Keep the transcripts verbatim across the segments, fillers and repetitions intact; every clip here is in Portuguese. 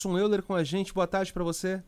Madison Euler com a gente, boa tarde para você.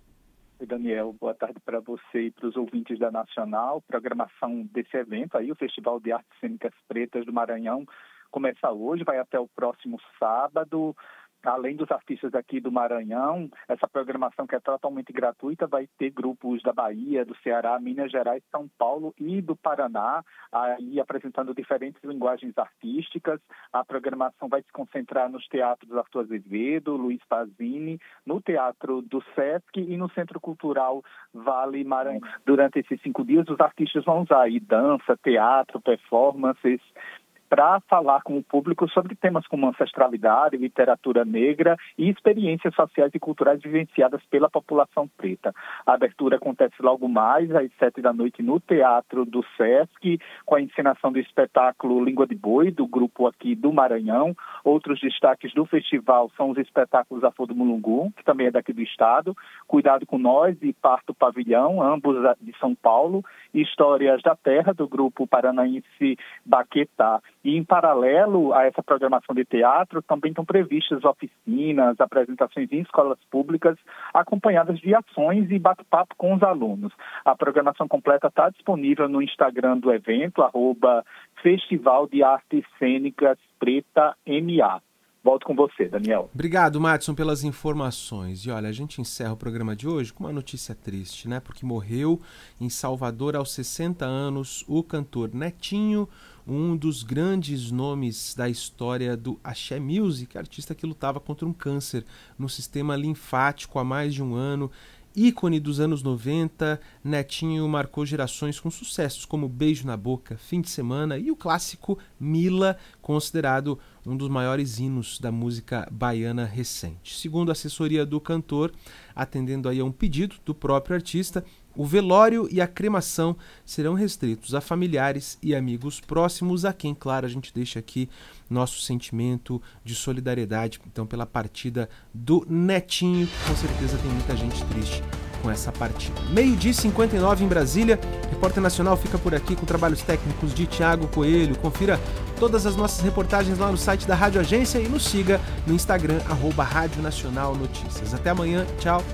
Oi, Daniel, boa tarde para você e para os ouvintes da Nacional. Programação desse evento aí, o Festival de Artes Cênicas Pretas do Maranhão, começa hoje, vai até o próximo sábado. Além dos artistas aqui do Maranhão, essa programação que é totalmente gratuita vai ter grupos da Bahia, do Ceará, Minas Gerais, São Paulo e do Paraná, aí apresentando diferentes linguagens artísticas. A programação vai se concentrar nos teatros Arthur Azevedo, Luiz Pazini, no Teatro do Sesc e no Centro Cultural Vale Maranhão. Durante esses cinco dias, os artistas vão usar aí dança, teatro, performances, para falar com o público sobre temas como ancestralidade, literatura negra e experiências sociais e culturais vivenciadas pela população preta. A abertura acontece logo mais, às sete da noite, no Teatro do Sesc, com a encenação do espetáculo Língua de Boi, do grupo aqui do Maranhão. Outros destaques do festival são os espetáculos Afô do Mulungu, que também é daqui do estado, Cuidado com Nós e Parto Pavilhão, ambos de São Paulo, e Histórias da Terra, do grupo paranaense Baquetá. E, em paralelo a essa programação de teatro, também estão previstas oficinas, apresentações em escolas públicas, acompanhadas de ações e bate-papo com os alunos. A programação completa está disponível no Instagram do evento, arroba Festival de Artes Cênicas Preta M A. Volto com você, Daniel. Obrigado, Madison, pelas informações. E olha, a gente encerra o programa de hoje com uma notícia triste, né? Porque morreu em Salvador aos sessenta anos o cantor Netinho, um dos grandes nomes da história do Axé Music, artista que lutava contra um câncer no sistema linfático há mais de um ano. Ícone dos anos noventa, Netinho marcou gerações com sucessos como Beijo na Boca, Fim de Semana e o clássico Mila, considerado um dos maiores hinos da música baiana recente. Segundo a assessoria do cantor, atendendo aí a um pedido do próprio artista, o velório e a cremação serão restritos a familiares e amigos próximos, a quem, claro, a gente deixa aqui nosso sentimento de solidariedade, então, pela partida do Netinho, que com certeza tem muita gente triste com essa partida. meio-dia e cinquenta e nove em Brasília, Repórter Nacional fica por aqui com trabalhos técnicos de Thiago Coelho. Confira todas as nossas reportagens lá no site da Rádio Agência e nos siga no Instagram, arroba Rádio Nacional Notícias. Até amanhã, tchau!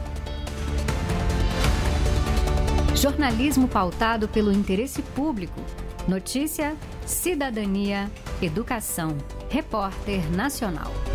Jornalismo pautado pelo interesse público. Notícia, cidadania, educação. Repórter Nacional.